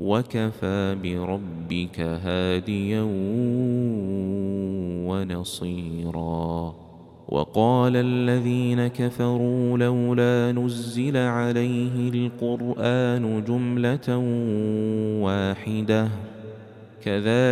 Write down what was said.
وكفى بربك هاديا ونصيرا. وقال الذين كفروا لولا نزل عليه القرآن جملة واحدة كذلك